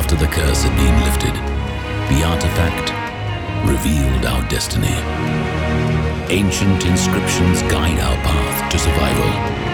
after the curse had been lifted, the artifact revealed our destiny. Ancient inscriptions guide our path to survival.